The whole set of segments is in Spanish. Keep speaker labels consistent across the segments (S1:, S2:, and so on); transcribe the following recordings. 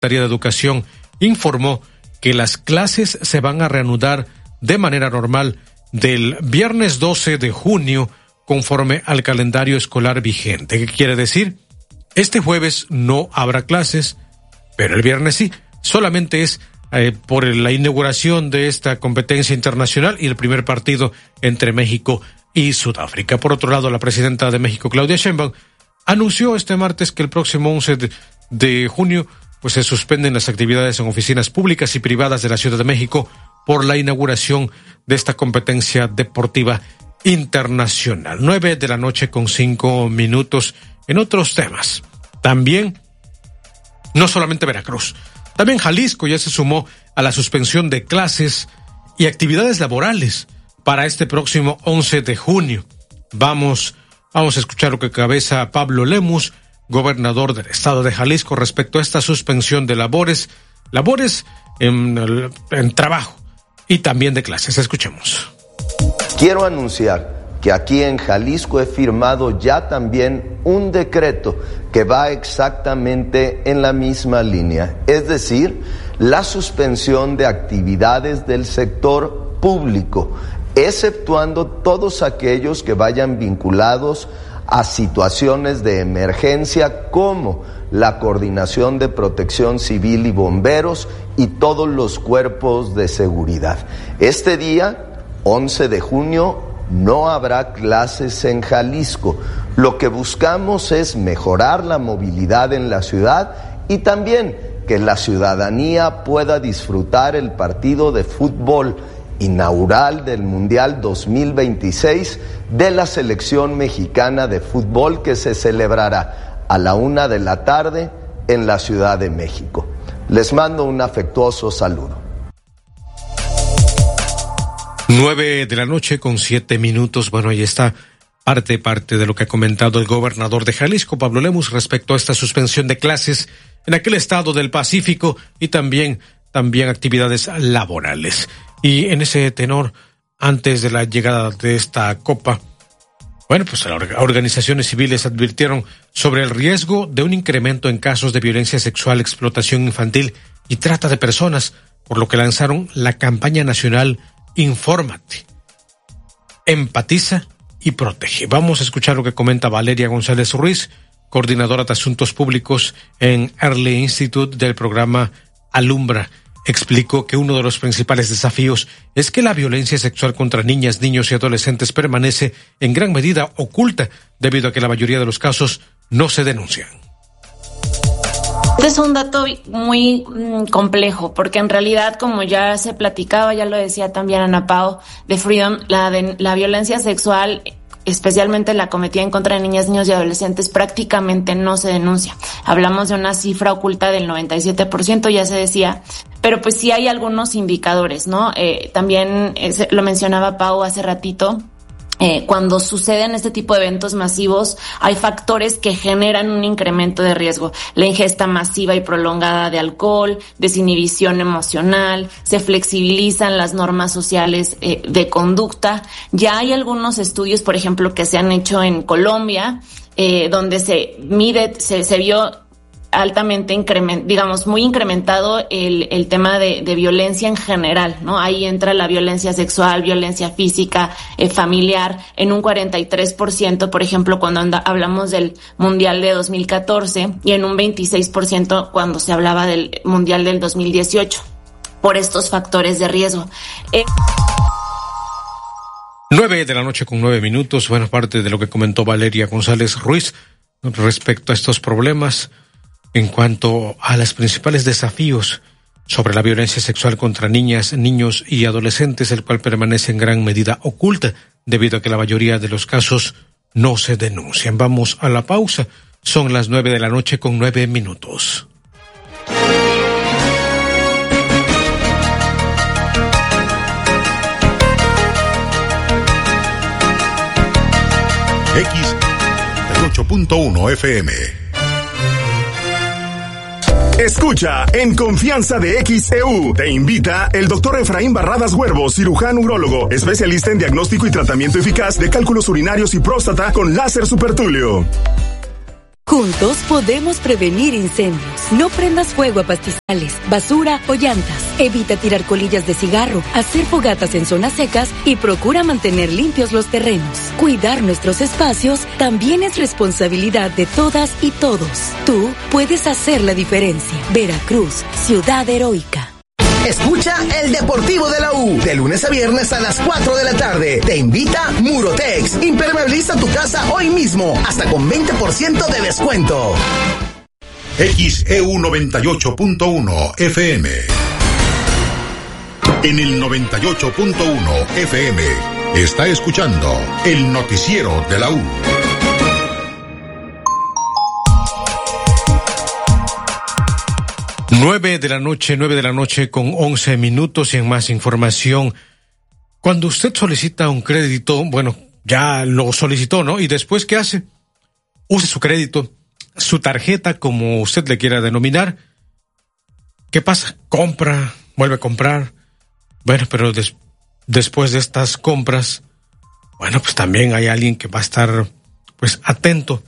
S1: Secretaría de Educación informó que las clases se van a reanudar de manera normal del viernes 12 de junio conforme al calendario escolar vigente. ¿Qué quiere decir? Este jueves no habrá clases, pero el viernes sí. Solamente es por la inauguración de esta competencia internacional y el primer partido entre México y Sudáfrica. Por otro lado, la presidenta de México, Claudia Sheinbaum, anunció este martes que el próximo 11 de junio pues se suspenden las actividades en oficinas públicas y privadas de la Ciudad de México por la inauguración de esta competencia deportiva internacional. 9:05 p.m. En otros temas, también, no solamente Veracruz, también Jalisco ya se sumó a la suspensión de clases y actividades laborales para este próximo 11 de junio. Vamos a escuchar lo que cabeza Pablo Lemus, gobernador del estado de Jalisco, respecto a esta suspensión de labores en trabajo y también de clases. Escuchemos.
S2: Quiero anunciar que aquí en Jalisco he firmado ya también un decreto que va exactamente en la misma línea, es decir, la suspensión de actividades del sector público, exceptuando todos aquellos que vayan vinculados a situaciones de emergencia como la Coordinación de Protección Civil y Bomberos y todos los cuerpos de seguridad. Este día, 11 de junio, no habrá clases en Jalisco. Lo que buscamos es mejorar la movilidad en la ciudad y también que la ciudadanía pueda disfrutar el partido de fútbol inaugural del Mundial 2026 de la selección mexicana de fútbol que se celebrará a la 1:00 p.m. en la Ciudad de México. Les mando un afectuoso saludo.
S1: 9:07 p.m. Bueno, ahí está parte de lo que ha comentado el gobernador de Jalisco, Pablo Lemus, respecto a esta suspensión de clases en aquel estado del Pacífico y también actividades laborales. Y en ese tenor, antes de la llegada de esta copa, bueno, pues las organizaciones civiles advirtieron sobre el riesgo de un incremento en casos de violencia sexual, explotación infantil y trata de personas, por lo que lanzaron la campaña nacional Infórmate, empatiza y protege. Vamos a escuchar lo que comenta Valeria González Ruiz, coordinadora de Asuntos Públicos en Early Institute del programa Alumbra. Explicó que uno de los principales desafíos es que la violencia sexual contra niñas, niños y adolescentes permanece en gran medida oculta debido a que la mayoría de los casos no se denuncian.
S3: Este es un dato muy complejo, porque en realidad, como ya se platicaba, ya lo decía también Ana Pao de Freedom, la violencia sexual, especialmente la cometida en contra de niñas, niños y adolescentes, prácticamente no se denuncia. Hablamos de una cifra oculta del 97%, ya se decía, pero pues sí hay algunos indicadores, ¿no? También lo mencionaba Pau hace ratito. Cuando suceden este tipo de eventos masivos, hay factores que generan un incremento de riesgo. La ingesta masiva y prolongada de alcohol, desinhibición emocional, se flexibilizan las normas sociales de conducta. Ya hay algunos estudios, por ejemplo, que se han hecho en Colombia, donde se vio altamente muy incrementado el tema de violencia en general, ¿no? Ahí entra la violencia sexual, violencia física, familiar, en un 43%, por ejemplo, cuando hablamos del Mundial de 2014, y en un 26% cuando se hablaba del Mundial del 2018, por estos factores de riesgo.
S1: 9:09 p.m. Bueno, parte de lo que comentó Valeria González Ruiz respecto a estos problemas en cuanto a los principales desafíos sobre la violencia sexual contra niñas, niños y adolescentes, el cual permanece en gran medida oculta debido a que la mayoría de los casos no se denuncian. Vamos a la pausa. Son las 9:09 p.m.
S4: X8.1 FM. Escucha En Confianza de XEU. Te invita el doctor Efraín Barradas Huervo, cirujano urólogo, especialista en diagnóstico y tratamiento eficaz de cálculos urinarios y próstata con láser supertulio.
S5: Juntos podemos prevenir incendios. No prendas fuego a pastizales, basura o llantas. Evita tirar colillas de cigarro, hacer fogatas en zonas secas y procura mantener limpios los terrenos. Cuidar nuestros espacios también es responsabilidad de todas y todos. Tú puedes hacer la diferencia. Veracruz, ciudad heroica.
S6: Escucha el Deportivo de la U, de lunes a viernes a las 4 de la tarde. Te invita Murotex. Impermeabiliza tu casa hoy mismo, hasta con 20% de descuento.
S7: XEU 98.1 FM. En el 98.1 FM está escuchando el noticiero de la U.
S1: 9 de la noche con 11 minutos y en más información. Cuando usted solicita un crédito, bueno, ya lo solicitó, ¿no? Y después, ¿qué hace? Use su crédito, su tarjeta, como usted le quiera denominar. ¿Qué pasa? Compra, vuelve a comprar. Bueno, pero después de estas compras, bueno, pues también hay alguien que va a estar, pues, atento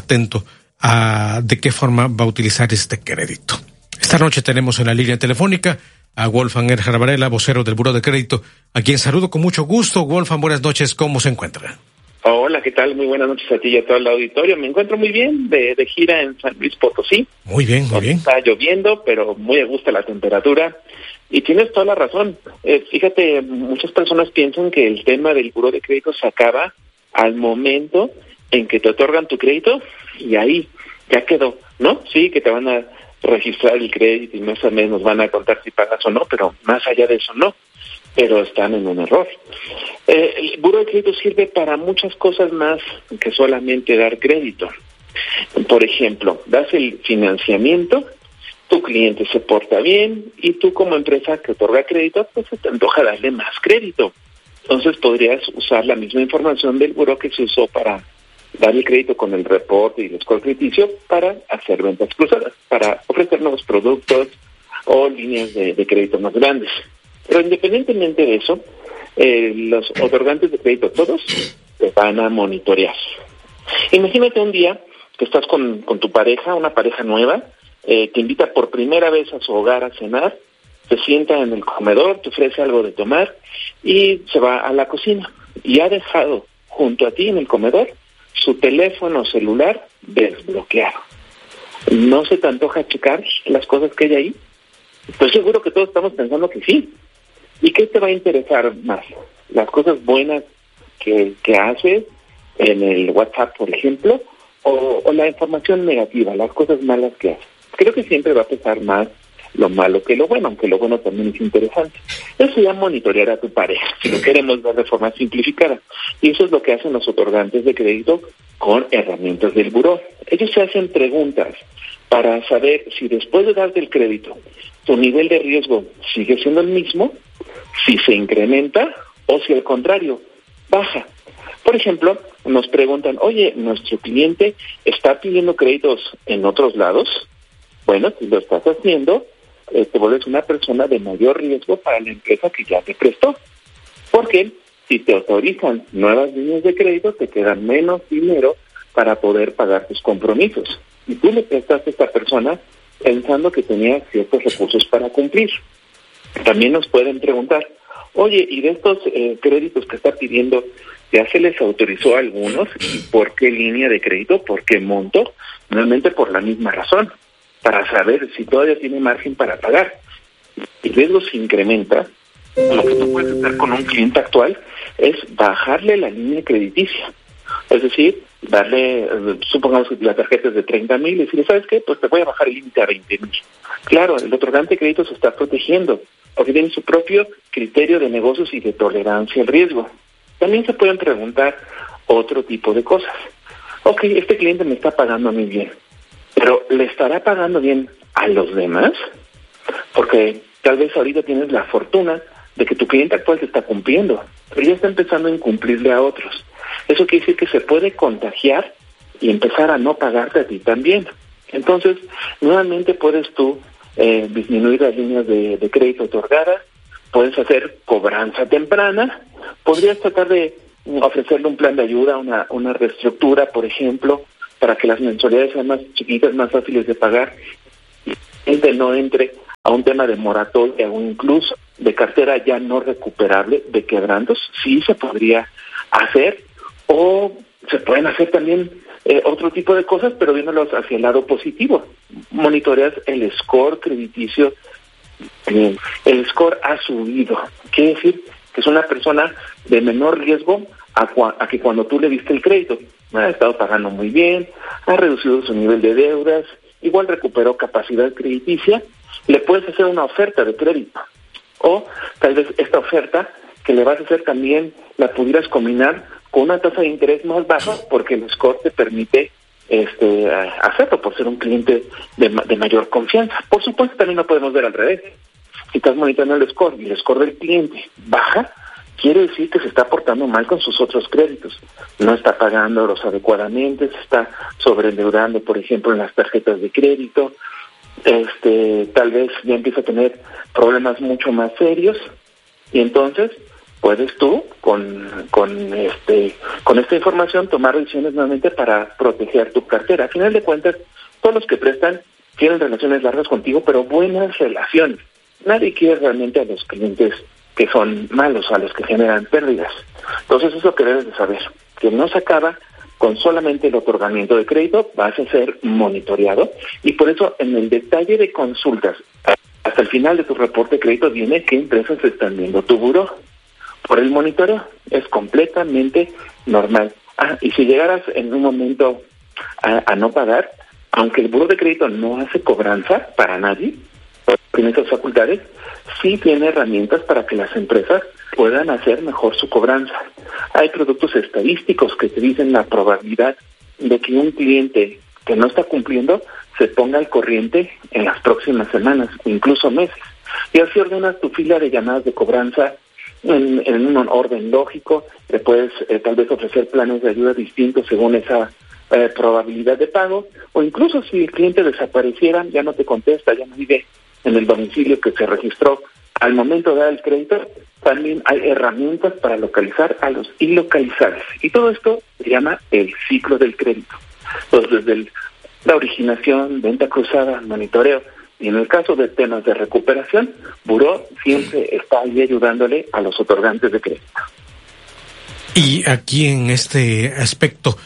S1: a de qué forma va a utilizar este crédito. Esta noche tenemos en la línea telefónica a Wolfgang Erhard Varela, vocero del Buró de Crédito, a quien saludo con mucho gusto. Wolfgang, buenas noches, ¿cómo se encuentra?
S8: Hola, ¿qué tal? Muy buenas noches a ti y a todo el auditorio. Me encuentro muy bien, de gira en San Luis Potosí.
S1: Muy bien, muy bien.
S8: Está lloviendo, pero muy a gusto la temperatura. Y tienes toda la razón. Fíjate, muchas personas piensan que el tema del Buró de Crédito se acaba al momento en que te otorgan tu crédito y ahí ya quedó, ¿no? Sí, que te van a registrar el crédito y mes a mes nos van a contar si pagas o no, pero más allá de eso no, pero están en un error. El Buró de Crédito sirve para muchas cosas más que solamente dar crédito. Por ejemplo, das el financiamiento, tu cliente se porta bien y tú como empresa que otorga crédito, pues se te antoja darle más crédito. Entonces podrías usar la misma información del buró que se usó para dar el crédito con el reporte y el score crediticio para hacer ventas cruzadas, para ofrecer nuevos productos o líneas de crédito más grandes. Pero independientemente de eso, los otorgantes de crédito todos te van a monitorear. Imagínate un día que estás con tu pareja, una pareja nueva, te invita por primera vez a su hogar a cenar, se sienta en el comedor, te ofrece algo de tomar y se va a la cocina y ha dejado junto a ti en el comedor su teléfono celular desbloqueado. ¿No se te antoja checar las cosas que hay ahí? Pues seguro que todos estamos pensando que sí. ¿Y qué te va a interesar más? ¿Las cosas buenas que haces en el WhatsApp, por ejemplo? ¿O la información negativa, las cosas malas que haces? Creo que siempre va a pesar más lo malo que lo bueno, aunque lo bueno también es interesante. Eso ya monitorear a tu pareja, si lo queremos ver de forma simplificada. Y eso es lo que hacen los otorgantes de crédito con herramientas del buró. Ellos se hacen preguntas para saber si después de darte el crédito, tu nivel de riesgo sigue siendo el mismo, si se incrementa o si al contrario, baja. Por ejemplo, nos preguntan, oye, ¿nuestro cliente está pidiendo créditos en otros lados? Bueno, si lo estás haciendo, te vuelves una persona de mayor riesgo para la empresa que ya te prestó. Porque si te autorizan nuevas líneas de crédito, te queda menos dinero para poder pagar tus compromisos. Y tú le prestaste a esta persona pensando que tenía ciertos recursos para cumplir. También nos pueden preguntar, oye, ¿y de estos créditos que está pidiendo, ya se les autorizó a algunos? ¿Y por qué línea de crédito? ¿Por qué monto? Realmente por la misma razón, para saber si todavía tiene margen para pagar. Y el riesgo se incrementa. Lo que tú puedes hacer con un cliente actual es bajarle la línea crediticia. Es decir, darle, supongamos que la tarjeta es de 30,000 y decirle, ¿sabes qué? Pues te voy a bajar el límite a 20,000. Claro, el otorgante de crédito se está protegiendo, porque tiene su propio criterio de negocios y de tolerancia al riesgo. También se pueden preguntar otro tipo de cosas. Ok, este cliente me está pagando a mí bien, pero ¿le estará pagando bien a los demás? Porque tal vez ahorita tienes la fortuna de que tu cliente actual te está cumpliendo, pero ya está empezando a incumplirle a otros. Eso quiere decir que se puede contagiar y empezar a no pagarte a ti también. Entonces, nuevamente puedes tú disminuir las líneas de crédito otorgadas, puedes hacer cobranza temprana, podrías tratar de ofrecerle un plan de ayuda, una reestructura, por ejemplo, para que las mensualidades sean más chiquitas, más fáciles de pagar, y la gente no entre a un tema de moratoria o incluso de cartera ya no recuperable, de quebrantos. Sí se podría hacer, o se pueden hacer también otro tipo de cosas, pero viéndolos hacia el lado positivo. Monitoreas el score crediticio. El score ha subido, quiere decir que es una persona de menor riesgo a que cuando tú le diste el crédito. Ha estado pagando muy bien, ha reducido su nivel de deudas, igual recuperó capacidad crediticia. Le puedes hacer una oferta de crédito, o tal vez esta oferta que le vas a hacer también la pudieras combinar con una tasa de interés más baja, porque el score te permite hacerlo por ser un cliente de mayor confianza. Por supuesto, también lo podemos ver al revés. Si estás monitoreando el score y el score del cliente baja, quiere decir que se está portando mal con sus otros créditos. No está pagándolos adecuadamente, se está sobreendeudando, por ejemplo, en las tarjetas de crédito. Tal vez ya empieza a tener problemas mucho más serios, y entonces puedes tú con esta información tomar decisiones nuevamente para proteger tu cartera. A final de cuentas, todos los que prestan tienen relaciones largas contigo, pero buenas relaciones. Nadie quiere realmente a los clientes que son malos, a los que generan pérdidas. Entonces, eso es lo que debes de saber, que no se acaba con solamente el otorgamiento de crédito, vas a ser monitoreado, y por eso en el detalle de consultas, hasta el final de tu reporte de crédito viene qué empresas están viendo tu buró. Por el monitoreo es completamente normal. Y si llegaras en un momento a no pagar, aunque el buró de crédito no hace cobranza para nadie, tiene esas facultades, sí tiene herramientas para que las empresas puedan hacer mejor su cobranza. Hay productos estadísticos que te dicen la probabilidad de que un cliente que no está cumpliendo se ponga al corriente en las próximas semanas, incluso meses. Y así ordenas tu fila de llamadas de cobranza en un orden lógico. Le puedes tal vez ofrecer planes de ayuda distintos según esa probabilidad de pago, o incluso si el cliente desapareciera, ya no te contesta, ya no vive en el domicilio que se registró al momento de dar el crédito, también hay herramientas para localizar a los ilocalizables. Y todo esto se llama el ciclo del crédito. Entonces, desde la originación, venta cruzada, monitoreo, y en el caso de temas de recuperación, Buró siempre está ahí ayudándole a los otorgantes de crédito.
S1: Y aquí en este aspecto,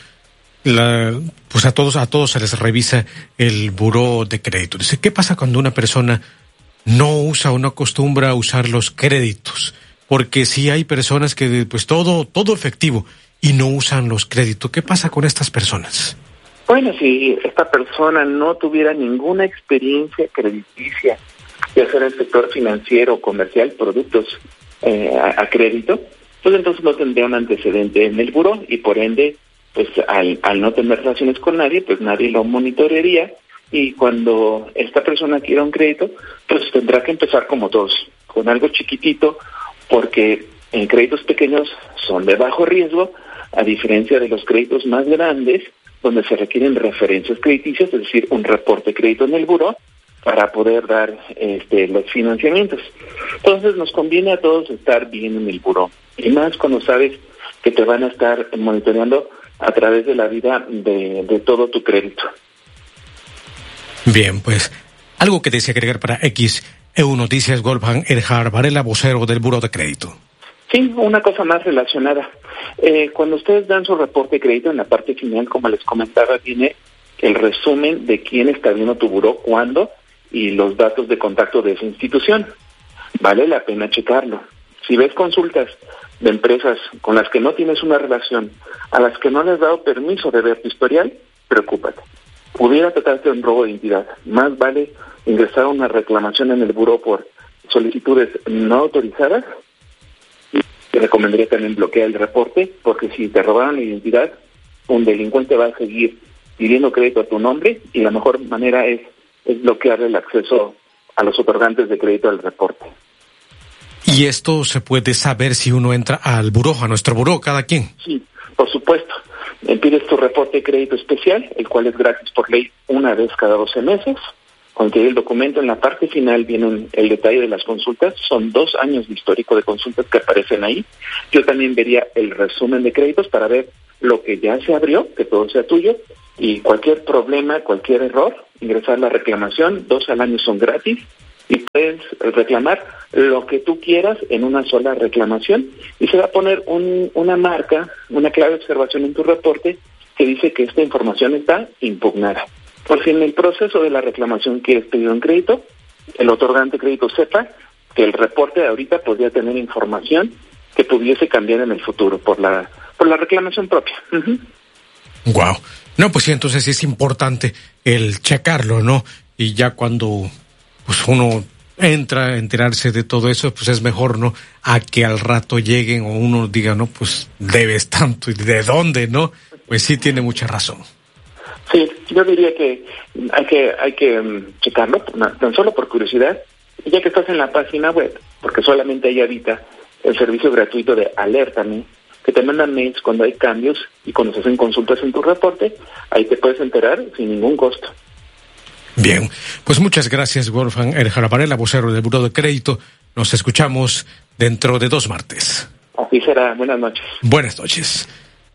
S1: pues a todos se les revisa el buró de crédito. Dice, ¿qué pasa cuando una persona no usa o no acostumbra a usar los créditos? Porque sí hay personas que pues todo efectivo y no usan los créditos. ¿Qué pasa con estas personas?
S8: Bueno, si esta persona no tuviera ninguna experiencia crediticia, ya sea en el sector financiero o comercial, productos a crédito, pues entonces no tendría un antecedente en el buró, y por ende, pues al no tener relaciones con nadie, pues nadie lo monitorearía, y cuando esta persona quiera un crédito, pues tendrá que empezar como todos, con algo chiquitito, porque en créditos pequeños son de bajo riesgo, a diferencia de los créditos más grandes, donde se requieren referencias crediticias, es decir, un reporte de crédito en el buró, para poder dar los financiamientos. Entonces nos conviene a todos estar bien en el buró, y más cuando sabes que te van a estar monitoreando a través de la vida de todo tu crédito.
S1: Bien, pues algo que desea agregar para XEU Noticias, Wolfgang Erhard Varela, vocero del Buró de Crédito.
S8: Sí, una cosa más relacionada. Cuando ustedes dan su reporte de crédito, en la parte final, como les comentaba, viene el resumen de quién está viendo tu buró, cuándo, y los datos de contacto de esa institución. Vale la pena checarlo. Si ves consultas de empresas con las que no tienes una relación, a las que no les has dado permiso de ver tu historial, preocúpate. Pudiera tratarse de un robo de identidad. Más vale ingresar una reclamación en el buró por solicitudes no autorizadas. Te recomendaría también bloquear el reporte, porque si te robaron la identidad, un delincuente va a seguir pidiendo crédito a tu nombre, y la mejor manera es bloquear el acceso a los otorgantes de crédito al reporte.
S1: ¿Y esto se puede saber si uno entra al buró, a nuestro buró, cada quien?
S8: Sí, por supuesto. Pides tu reporte de crédito especial, el cual es gratis por ley una vez cada 12 meses. Contiene el documento, en la parte final viene el detalle de las consultas. Son 2 años de histórico de consultas que aparecen ahí. Yo también vería el resumen de créditos para ver lo que ya se abrió, que todo sea tuyo, y cualquier problema, cualquier error, ingresar la reclamación, 2 al año son gratis, y puedes reclamar lo que tú quieras en una sola reclamación, y se va a poner una marca, una clave de observación en tu reporte que dice que esta información está impugnada. Por si en el proceso de la reclamación quieres pedir un crédito, el otorgante de crédito sepa que el reporte de ahorita podría tener información que pudiese cambiar en el futuro por la reclamación propia.
S1: Wow. No, pues sí, entonces sí es importante el checarlo, ¿no? Y ya cuando pues uno entra a enterarse de todo eso, pues es mejor, ¿no? A que al rato lleguen o uno diga, no, pues debes tanto, ¿y de dónde, no? Pues sí tiene mucha razón.
S8: Sí, yo diría que hay que checarlo, tan solo por curiosidad, y ya que estás en la página web, porque solamente ahí habita el servicio gratuito de Alértame, que te mandan mails cuando hay cambios y cuando se hacen consultas en tu reporte, ahí te puedes enterar sin ningún costo.
S1: Bien, pues muchas gracias, Wolfgang Erhard Varela, vocero del Buró de Crédito. Nos escuchamos dentro de 2 martes.
S8: Así será. Buenas noches.
S1: Buenas noches.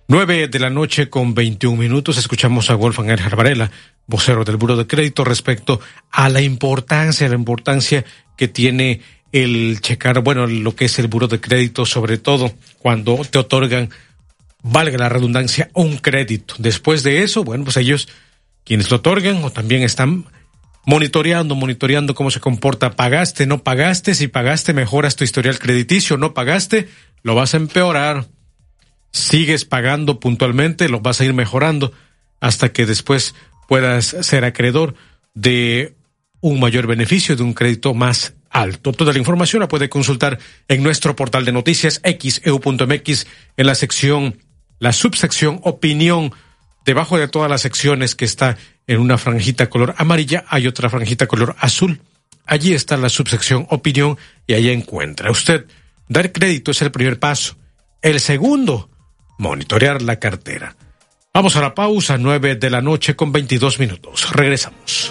S1: 9:21 p.m. Escuchamos a Wolfgang Erhard Varela, vocero del Buró de Crédito, respecto a la importancia que tiene el checar, bueno, lo que es el Buró de Crédito, sobre todo cuando te otorgan, valga la redundancia, un crédito. Después de eso, bueno, pues ellos, quienes lo otorgan, o también están monitoreando cómo se comporta. ¿Pagaste? ¿No pagaste? Si pagaste, mejoras tu historial crediticio. ¿No pagaste? Lo vas a empeorar. Sigues pagando puntualmente, lo vas a ir mejorando hasta que después puedas ser acreedor de un mayor beneficio, de un crédito más alto. Toda la información la puede consultar en nuestro portal de noticias xeu.mx en la subsección opinión. Debajo de todas las secciones que está en una franjita color amarilla, hay otra franjita color azul. Allí está la subsección opinión y ahí encuentra usted. Dar crédito es el primer paso. El segundo, monitorear la cartera. Vamos a la pausa, 9:22 p.m. Regresamos.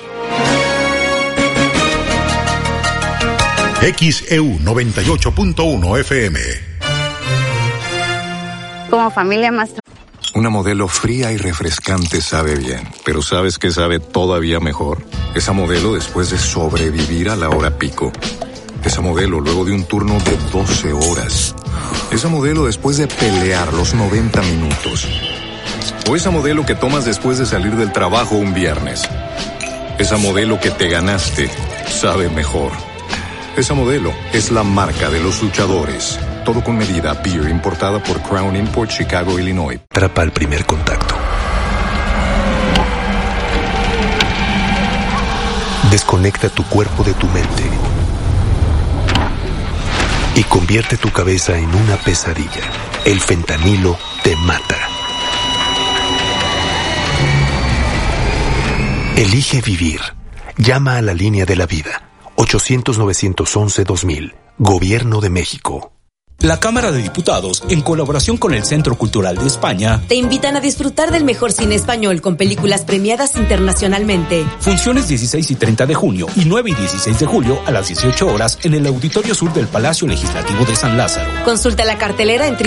S7: XEU 98.1 FM.
S9: Como familia más.
S10: Una Modelo fría y refrescante sabe bien, pero ¿sabes qué sabe todavía mejor? Esa Modelo después de sobrevivir a la hora pico. Esa Modelo luego de un turno de 12 horas. Esa Modelo después de pelear los 90 minutos. O esa Modelo que tomas después de salir del trabajo un viernes. Esa Modelo que te ganaste sabe mejor. Esa Modelo es la marca de los luchadores. Todo con medida. Beer importada por Crown Import, Chicago, Illinois.
S11: Atrapa el primer contacto. Desconecta tu cuerpo de tu mente. Y convierte tu cabeza en una pesadilla. El fentanilo te mata. Elige vivir. Llama a la línea de la vida. 800-911-2000. Gobierno de México.
S12: La Cámara de Diputados, en colaboración con el Centro Cultural de España,
S13: te invitan a disfrutar del mejor cine español con películas premiadas internacionalmente.
S12: Funciones 16 y 30 de junio y 9 y 16 de julio a las 18 horas en el Auditorio Sur del Palacio Legislativo de San Lázaro.
S13: Consulta la cartelera en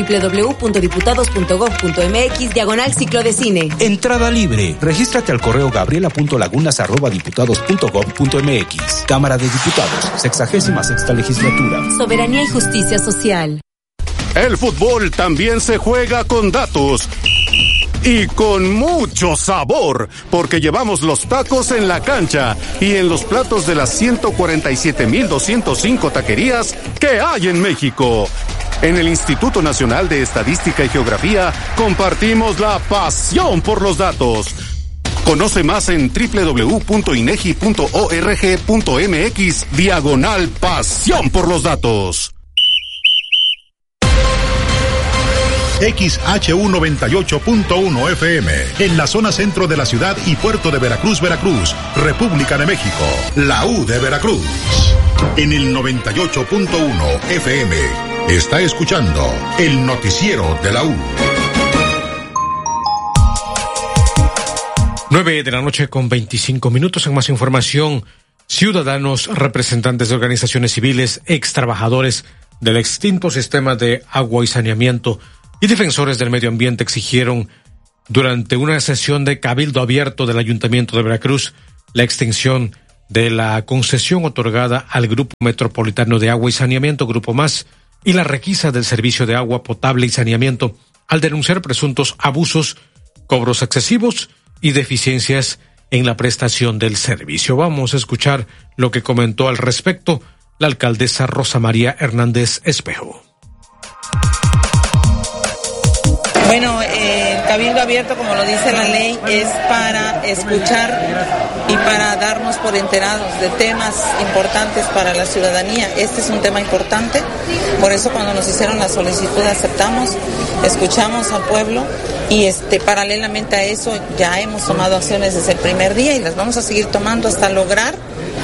S13: www.diputados.gov.mx/ciclo de cine.
S12: Entrada libre. Regístrate al correo gabriela.lagunas@diputados.gov.mx. Cámara de Diputados, 66ª legislatura.
S13: Soberanía y justicia social.
S4: El fútbol también se juega con datos y con mucho sabor, porque llevamos los tacos en la cancha y en los platos de las 147,205 taquerías que hay en México. En el Instituto Nacional de Estadística y Geografía compartimos la pasión por los datos. Conoce más en www.inegi.org.mx/pasión por los datos.
S7: XHU 98.1 FM, en la zona centro de la ciudad y puerto de Veracruz, República de México, la U de Veracruz. En el 98.1 FM, está escuchando el noticiero de la U.
S1: 9:25 p.m. En más información, ciudadanos, representantes de organizaciones civiles, extrabajadores del extinto sistema de agua y saneamiento y defensores del medio ambiente exigieron durante una sesión de cabildo abierto del Ayuntamiento de Veracruz la extensión de la concesión otorgada al Grupo Metropolitano de Agua y Saneamiento, Grupo Más, y la requisa del servicio de agua potable y saneamiento al denunciar presuntos abusos, cobros excesivos y deficiencias en la prestación del servicio. Vamos a escuchar lo que comentó al respecto la alcaldesa Rosa María Hernández Espejo.
S9: Bueno, el cabildo abierto, como lo dice la ley, es para escuchar y para darnos por enterados de temas importantes para la ciudadanía. Este es un tema importante, por eso cuando nos hicieron la solicitud aceptamos, escuchamos al pueblo y paralelamente a eso ya hemos tomado acciones desde el primer día y las vamos a seguir tomando hasta lograr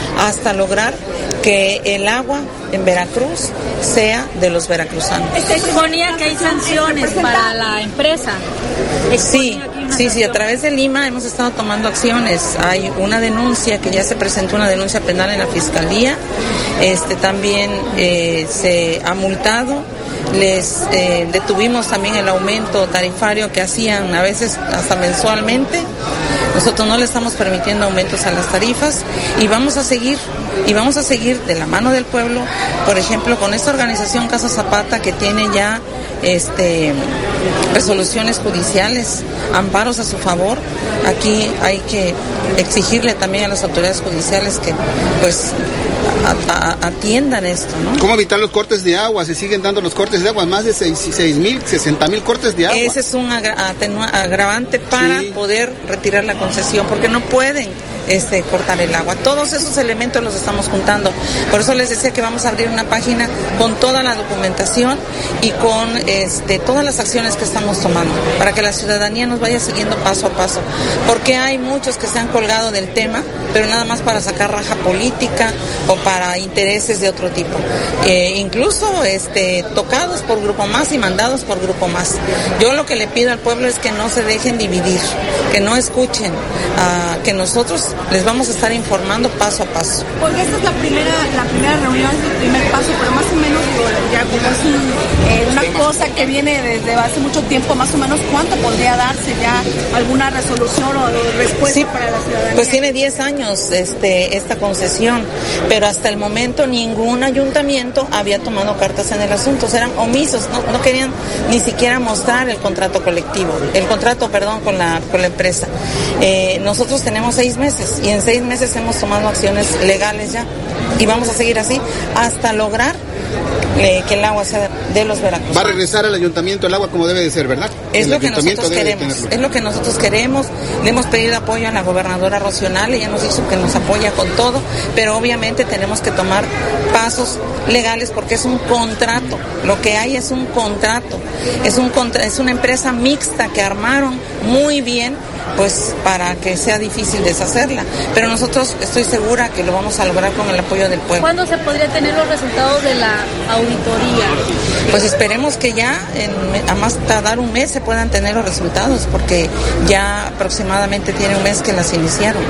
S9: que el agua en Veracruz sea de los veracruzanos.
S14: Se exponía que hay sanciones para la empresa.
S9: Sí, a través de Lima hemos estado tomando acciones. Hay una denuncia que ya se presentó, una denuncia penal en la Fiscalía. También se ha multado. Les detuvimos también el aumento tarifario que hacían a veces hasta mensualmente. Nosotros no le estamos permitiendo aumentos a las tarifas y vamos a seguir de la mano del pueblo, por ejemplo, con esta organización Casa Zapata que tiene ya resoluciones judiciales, amparos a su favor. Aquí hay que exigirle también a las autoridades judiciales que pues atiendan esto, ¿no?
S15: ¿Cómo evitar los cortes de agua? Se siguen dando los cortes de agua, más de 60,000 cortes de agua.
S9: Ese es un agravante para poder retirar la concesión, porque no pueden cortar el agua. Todos esos elementos los estamos juntando. Por eso les decía que vamos a abrir una página con toda la documentación y con todas las acciones que estamos tomando, para que la ciudadanía nos vaya siguiendo paso a paso. Porque hay muchos que se han colgado del tema, pero nada más para sacar raja política o para intereses de otro tipo. Incluso tocados por Grupo Más y mandados por Grupo Más. Yo lo que le pido al pueblo es que no se dejen dividir, que no escuchen, que nosotros les vamos a estar informando paso a paso.
S14: Porque esta es la primera reunión, es el primer paso, pero más o menos ya como es una cosa que viene desde hace mucho tiempo, más o menos ¿cuánto podría darse ya alguna resolución o respuesta para la ciudadanía?
S9: Pues tiene 10 años esta concesión, pero hasta el momento ningún ayuntamiento había tomado cartas en el asunto, eran omisos, no querían ni siquiera mostrar el contrato colectivo, con la empresa. Nosotros tenemos 6 meses y en 6 meses hemos tomado acciones legales ya y vamos a seguir así hasta lograr que el agua sea de los veracruzanos.
S15: Va a regresar al ayuntamiento el agua como debe de ser, ¿verdad?
S9: Es lo que nosotros queremos, le hemos pedido apoyo a la gobernadora Rocional, ella nos dijo que nos apoya con todo, pero obviamente tenemos que tomar pasos legales porque es un contrato, lo que hay es un contrato, es una empresa mixta que armaron muy bien, pues para que sea difícil deshacerla, pero nosotros estoy segura que lo vamos a lograr con el apoyo del pueblo.
S14: ¿Cuándo se podría tener los resultados de la auditoría?
S9: Pues esperemos que ya a más tardar un mes se puedan tener los resultados, porque ya aproximadamente tiene un mes que las iniciaron.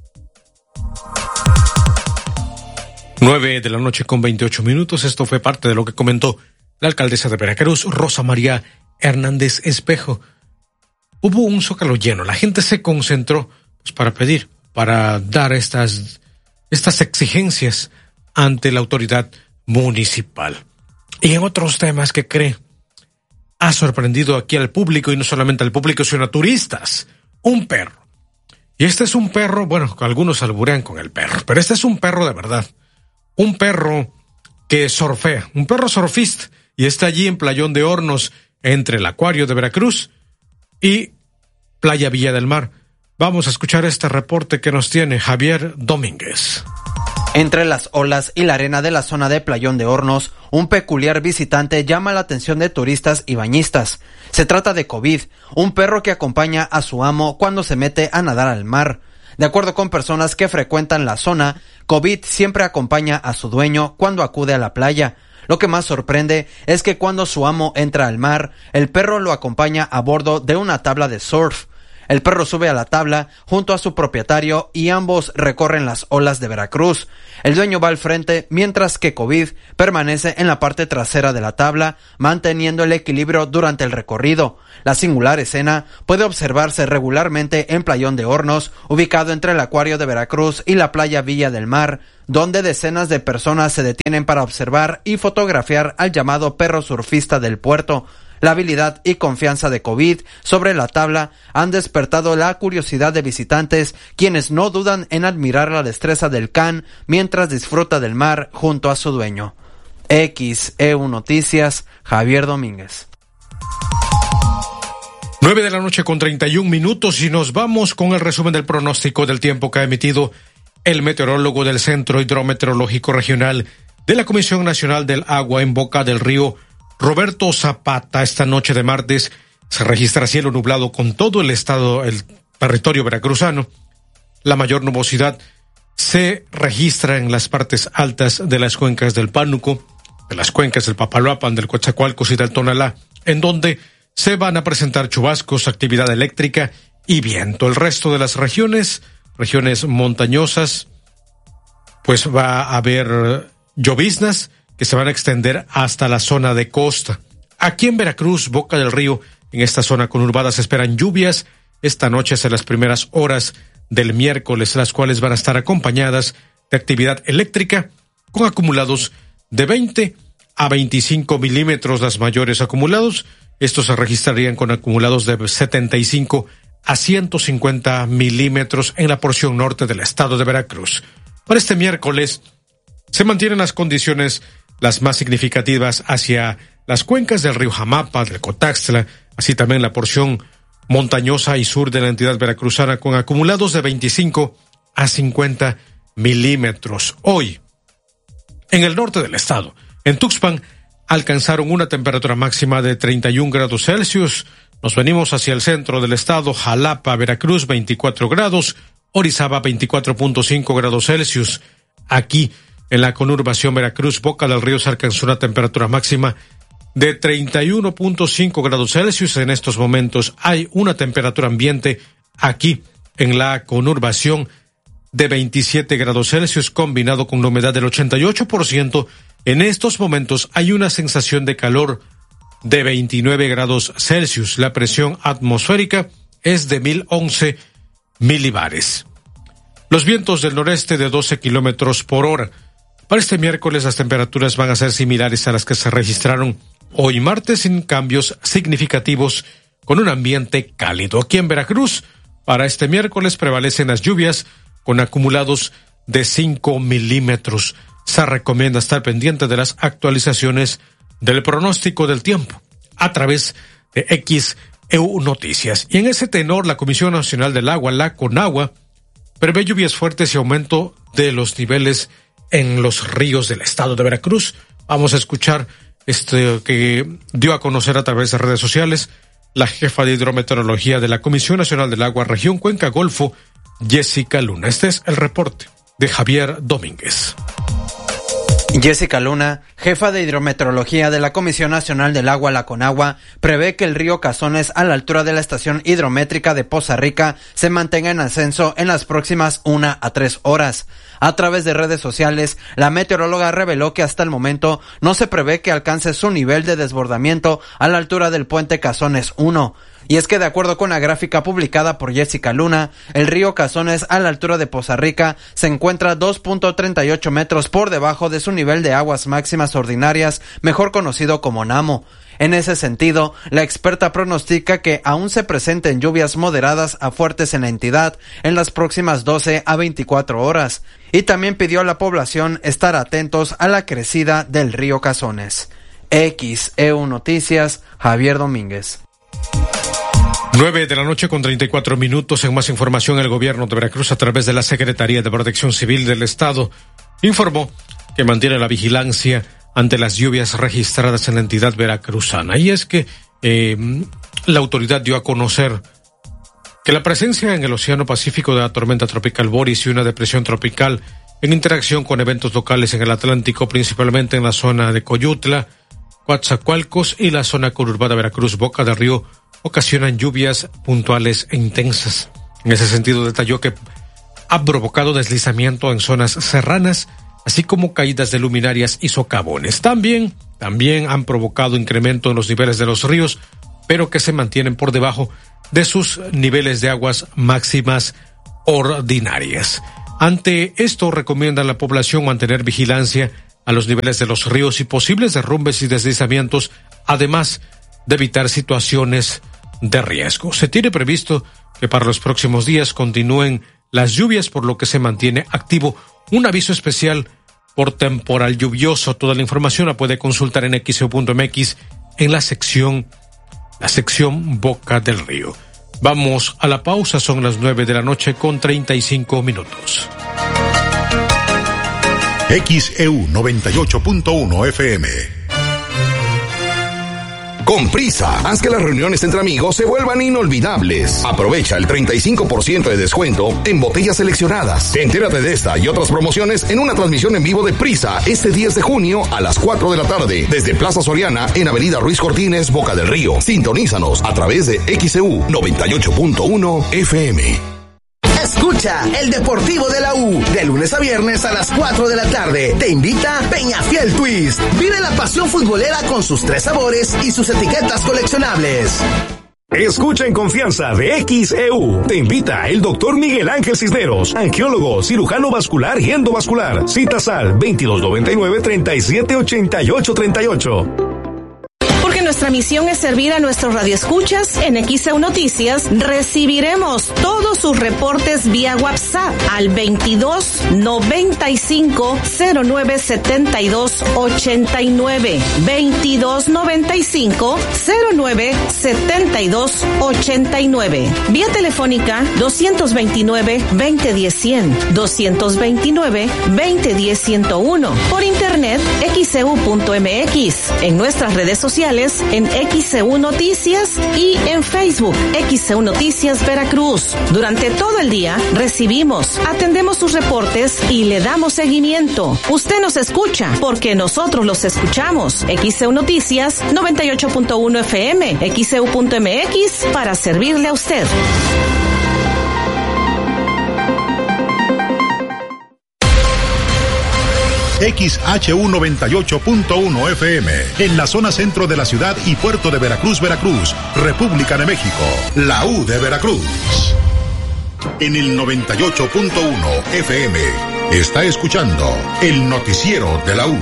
S1: 9:28 p.m. Esto fue parte de lo que comentó la alcaldesa de Veracruz, Rosa María Hernández Espejo. Hubo un zócalo lleno, la gente se concentró pues, para dar estas exigencias ante la autoridad municipal. Y en otros temas que cree, ha sorprendido aquí al público, y no solamente al público, sino a turistas, un perro. Y este es un perro, bueno, algunos alburean con el perro, pero este es un perro de verdad. Un perro que surfea, un perro surfista, y está allí en Playón de Hornos, entre el Acuario de Veracruz y Playa Villa del Mar. Vamos a escuchar este reporte que nos tiene Javier Domínguez.
S16: Entre las olas y la arena de la zona de Playón de Hornos, un peculiar visitante llama la atención de turistas y bañistas. Se trata de COVID, un perro que acompaña a su amo cuando se mete a nadar al mar. De acuerdo con personas que frecuentan la zona, COVID siempre acompaña a su dueño cuando acude a la playa. Lo que más sorprende es que cuando su amo entra al mar, el perro lo acompaña a bordo de una tabla de surf. El perro sube a la tabla junto a su propietario y ambos recorren las olas de Veracruz. El dueño va al frente mientras que COVID permanece en la parte trasera de la tabla, manteniendo el equilibrio durante el recorrido. La singular escena puede observarse regularmente en Playón de Hornos, ubicado entre el Acuario de Veracruz y la playa Villa del Mar, donde decenas de personas se detienen para observar y fotografiar al llamado perro surfista del puerto. La habilidad y confianza de COVID sobre la tabla han despertado la curiosidad de visitantes, quienes no dudan en admirar la destreza del can mientras disfruta del mar junto a su dueño. XEU Noticias, Javier Domínguez.
S1: 9:31 y nos vamos con el resumen del pronóstico del tiempo que ha emitido el meteorólogo del Centro Hidrometeorológico Regional de la Comisión Nacional del Agua en Boca del Río, Roberto Zapata. Esta noche de martes se registra cielo nublado con todo el territorio veracruzano. La mayor nubosidad se registra en las partes altas de las cuencas del Pánuco, de las cuencas del Papaloapan, del Coatzacoalcos y del Tonalá, en donde se van a presentar chubascos, actividad eléctrica y viento. El resto de las regiones montañosas, pues va a haber lloviznas que se van a extender hasta la zona de costa. Aquí en Veracruz, Boca del Río, en esta zona conurbada se esperan lluvias esta noche hacia las primeras horas del miércoles, las cuales van a estar acompañadas de actividad eléctrica con acumulados de 20 a 25 milímetros, las mayores acumulados. Estos se registrarían con acumulados de 75 a 150 milímetros en la porción norte del estado de Veracruz. Para este miércoles se mantienen las condiciones las más significativas hacia las cuencas del río Jamapa, del Cotaxtla, así también la porción montañosa y sur de la entidad veracruzana con acumulados de 25 a 50 milímetros. Hoy, en el norte del estado, en Tuxpan, alcanzaron una temperatura máxima de 31 grados Celsius. Nos venimos hacia el centro del estado, Jalapa, Veracruz, 24 grados, Orizaba, 24.5 grados Celsius. Aquí, en la conurbación Veracruz, Boca del Río, se alcanzó una temperatura máxima de 31.5 grados Celsius. En estos momentos hay una temperatura ambiente aquí en la conurbación de 27 grados Celsius, combinado con la humedad del 88%. En estos momentos hay una sensación de calor de 29 grados Celsius. La presión atmosférica es de 1011 milibares. Los vientos del noreste de 12 kilómetros por hora. Para este miércoles las temperaturas van a ser similares a las que se registraron hoy martes, sin cambios significativos, con un ambiente cálido. Aquí en Veracruz, para este miércoles prevalecen las lluvias con acumulados de 5 milímetros. Se recomienda estar pendiente de las actualizaciones del pronóstico del tiempo a través de XEU Noticias. Y en ese tenor, la Comisión Nacional del Agua, la CONAGUA, prevé lluvias fuertes y aumento de los niveles en los ríos del estado de Veracruz. Vamos a escuchar que dio a conocer a través de redes sociales la jefa de hidrometeorología de la Comisión Nacional del Agua, región Cuenca Golfo, Jessica Luna. Este es el reporte de Javier Domínguez.
S16: Jessica Luna, jefa de hidrometeorología de la Comisión Nacional del Agua, la CONAGUA, prevé que el río Cazones, a la altura de la estación hidrométrica de Poza Rica, se mantenga en ascenso en las próximas 1 a 3 horas. A través de redes sociales, la meteoróloga reveló que hasta el momento no se prevé que alcance su nivel de desbordamiento a la altura del puente Cazones 1. Y es que de acuerdo con la gráfica publicada por Jessica Luna, el río Cazones a la altura de Poza Rica se encuentra 2.38 metros por debajo de su nivel de aguas máximas ordinarias, mejor conocido como Namo. En ese sentido, la experta pronostica que aún se presenten lluvias moderadas a fuertes en la entidad en las próximas 12 a 24 horas. Y también pidió a la población estar atentos a la crecida del río Cazones. XEU Noticias, Javier Domínguez.
S1: 9:34 En más información, el gobierno de Veracruz, a través de la Secretaría de Protección Civil del Estado, informó que mantiene la vigilancia ante las lluvias registradas en la entidad veracruzana. Y es que la autoridad dio a conocer que la presencia en el Océano Pacífico de la tormenta tropical Boris y una depresión tropical en interacción con eventos locales en el Atlántico, principalmente en la zona de Coyutla, Coatzacoalcos y la zona conurbada Veracruz, Boca del Río, ocasionan lluvias puntuales e intensas. En ese sentido, detalló que ha provocado deslizamiento en zonas serranas, así como caídas de luminarias y socavones. También han provocado incremento en los niveles de los ríos, pero que se mantienen por debajo de sus niveles de aguas máximas ordinarias. Ante esto, recomienda a la población mantener vigilancia a los niveles de los ríos y posibles derrumbes y deslizamientos, además de evitar situaciones de riesgo. Se tiene previsto que para los próximos días continúen las lluvias, por lo que se mantiene activo un aviso especial por temporal lluvioso. Toda la información la puede consultar en xeu.mx en la sección Boca del Río. Vamos a la pausa, son las 9:35 p.m.
S7: XEU 98.1 FM.
S17: Con Prisa, haz que las reuniones entre amigos se vuelvan inolvidables. Aprovecha el 35% de descuento en botellas seleccionadas. Entérate de esta y otras promociones en una transmisión en vivo de Prisa este 10 de junio a las 4 de la tarde desde Plaza Soriana en Avenida Ruiz Cortines, Boca del Río. Sintonízanos a través de XEU 98.1 FM.
S6: Escucha el Deportivo de la U, de lunes a viernes a las 4 de la tarde. Te invita Peñafiel Twist. Vive la pasión futbolera con sus 3 sabores y sus etiquetas coleccionables.
S18: Escucha en confianza de XEU. Te invita el doctor Miguel Ángel Cisneros, angiólogo, cirujano vascular y endovascular. Citas al 2299-378838.
S19: Nuestra misión es servir a nuestros radioescuchas. En XEU Noticias recibiremos todos sus reportes vía WhatsApp al 2295 0972 89 2295 0972 89. Vía telefónica 229 2010 100 229 2010 101. Por internet xeu.mx. En nuestras redes sociales en XEU Noticias y en Facebook XEU Noticias Veracruz. Durante todo el día recibimos, atendemos sus reportes y le damos seguimiento. Usted nos escucha porque nosotros los escuchamos. XEU Noticias 98.1 FM, XEU.mx para servirle a usted.
S7: XHU 98.1 FM, en la zona centro de la ciudad y puerto de Veracruz, República de México, la U de Veracruz. En el 98.1 FM, está escuchando el noticiero de la U.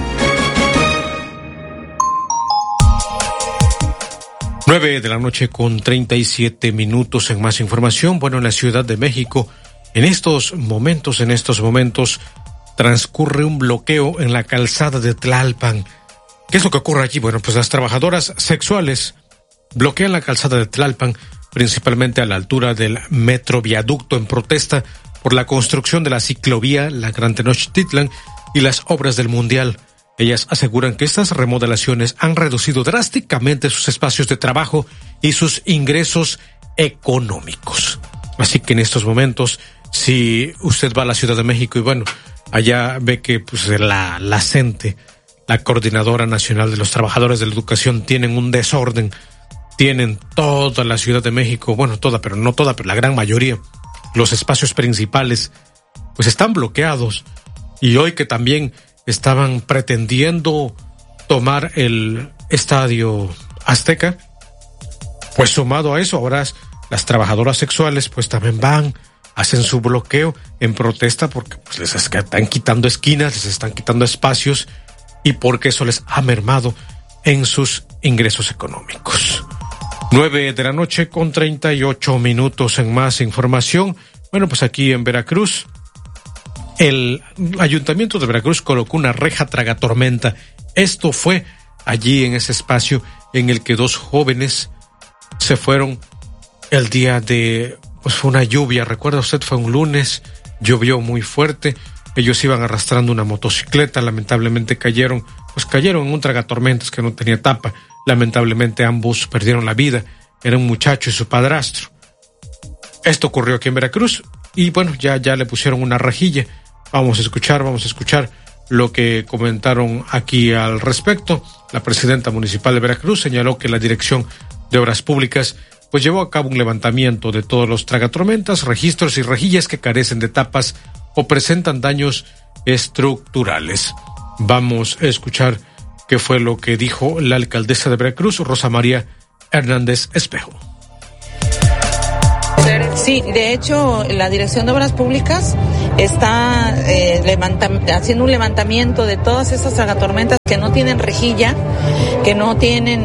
S1: 9:37 p.m. En más información, bueno, en la Ciudad de México, en estos momentos, transcurre un bloqueo en la calzada de Tlalpan. ¿Qué es lo que ocurre allí? Bueno, pues las trabajadoras sexuales bloquean la calzada de Tlalpan, principalmente a la altura del Metro Viaducto, en protesta por la construcción de la ciclovía, la Gran Tenochtitlan y las obras del Mundial. Ellas aseguran que estas remodelaciones han reducido drásticamente sus espacios de trabajo y sus ingresos económicos. Así que en estos momentos, si usted va a la Ciudad de México y bueno, allá ve que pues la CENTE, la Coordinadora Nacional de los Trabajadores de la Educación, tienen un desorden. Tienen toda la Ciudad de México, bueno, toda, pero no toda, pero la gran mayoría, los espacios principales, pues están bloqueados. Y hoy que también estaban pretendiendo tomar el Estadio Azteca, pues sumado a eso, ahora las trabajadoras sexuales pues también hacen su bloqueo en protesta porque pues les están quitando esquinas, les están quitando espacios y porque eso les ha mermado en sus ingresos económicos. 9:38 p.m. En más información, bueno, pues aquí en Veracruz, el Ayuntamiento de Veracruz colocó una reja tragatormenta. Esto fue allí en ese espacio en el que 2 jóvenes se fueron el día de, pues fue una lluvia, recuerda usted, fue un lunes, llovió muy fuerte, ellos iban arrastrando una motocicleta, lamentablemente cayeron en un tragatormentas que no tenía tapa, lamentablemente ambos perdieron la vida, era un muchacho y su padrastro. Esto ocurrió aquí en Veracruz y bueno, ya le pusieron una rejilla. Vamos a escuchar lo que comentaron aquí al respecto. La presidenta municipal de Veracruz señaló que la Dirección de Obras Públicas pues llevó a cabo un levantamiento de todos los tragatormentas, registros y rejillas que carecen de tapas o presentan daños estructurales. Vamos a escuchar qué fue lo que dijo la alcaldesa de Veracruz, Rosa María Hernández Espejo.
S9: Sí, de hecho, la Dirección de Obras Públicas está haciendo un levantamiento de todas esas tragatormentas que no tienen rejilla, que no tienen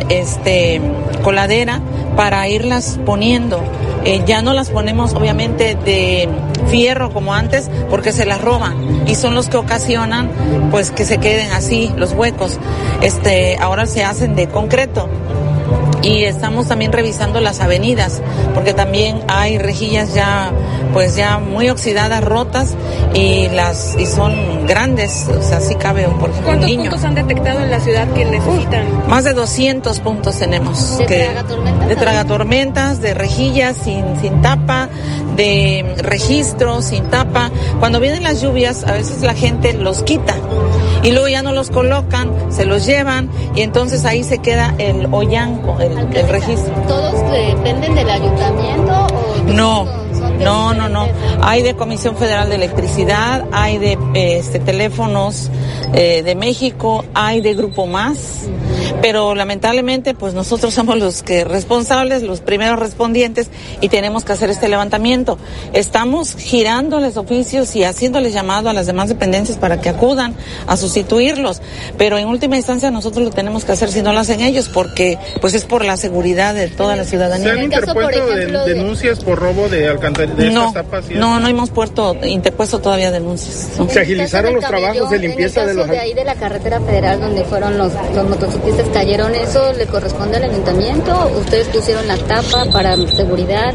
S9: coladera, para irlas poniendo. Ya no las ponemos obviamente de fierro como antes porque se las roban y son los que ocasionan pues que se queden así los huecos. Ahora se hacen de concreto. Y estamos también revisando las avenidas, porque también hay rejillas ya muy oxidadas, rotas, y son grandes, o sea, sí cabe por ejemplo un niño.
S14: ¿Cuántos puntos han detectado en la ciudad que necesitan?
S9: Más de 200 puntos tenemos. ¿De tragatormentas? De rejillas sin tapa, de registros sin tapa. Cuando vienen las lluvias, a veces la gente los quita y luego ya no los colocan, se los llevan y entonces ahí se queda el hoyanco, el registro.
S20: ¿Todos dependen del ayuntamiento o...?
S9: No. Hay de Comisión Federal de Electricidad, hay de teléfonos de México, hay de Grupo Más, pero lamentablemente pues nosotros somos los responsables, los primeros respondientes y tenemos que hacer este levantamiento. Estamos girándoles oficios y haciéndoles llamado a las demás dependencias para que acudan a sustituirlos, pero en última instancia nosotros lo tenemos que hacer si no lo hacen ellos, porque pues es por la seguridad de toda la ciudadanía.
S15: ¿Se han interpuesto denuncias por robo de alcantarillas?
S9: No hemos interpuesto todavía denuncias. No.
S15: ¿Se agilizaron los trabajos de limpieza
S20: de los... de ahí de la carretera federal donde fueron los motociclistas cayeron? ¿Eso le corresponde al ayuntamiento? ¿Ustedes pusieron la tapa para seguridad?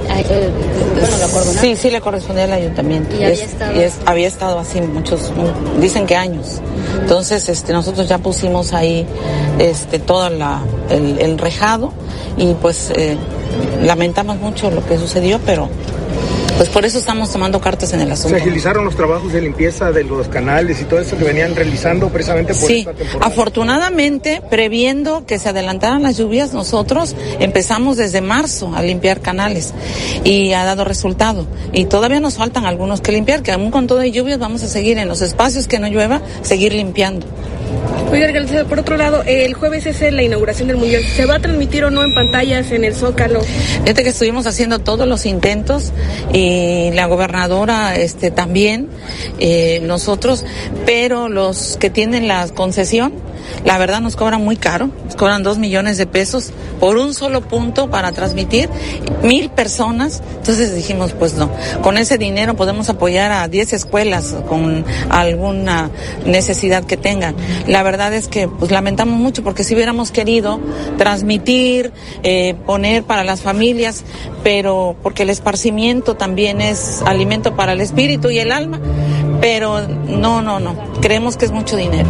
S20: ¿La acordonaron?
S9: Sí le corresponde al ayuntamiento.
S20: ¿Y
S9: había estado así dicen que años. Entonces nosotros ya pusimos ahí todo el rejado y pues lamentamos mucho lo que sucedió, pero pues por eso estamos tomando cartas en el asunto.
S15: ¿Se agilizaron los trabajos de limpieza de los canales y todo eso que venían realizando precisamente por esta temporada?
S9: Afortunadamente, previendo que se adelantaran las lluvias, nosotros empezamos desde marzo a limpiar canales y ha dado resultado. Y todavía nos faltan algunos que limpiar, que aún con todo y lluvias vamos a seguir en los espacios que no llueva, seguir limpiando.
S14: Oiga, alcaldesa, por otro lado, el jueves es la inauguración del Mundial. ¿Se va a transmitir o no en pantallas en el Zócalo?
S9: Fíjate que estuvimos haciendo todos los intentos y la gobernadora también, nosotros, pero los que tienen la concesión, la verdad nos cobran muy caro, nos cobran 2 millones de pesos por un solo punto para transmitir 1,000 personas. Entonces dijimos, pues no, con ese dinero podemos apoyar a 10 escuelas con alguna necesidad que tengan. La verdad es que pues lamentamos mucho porque si hubiéramos querido transmitir, poner para las familias, pero porque el esparcimiento también es alimento para el espíritu y el alma, pero no, creemos que es mucho dinero.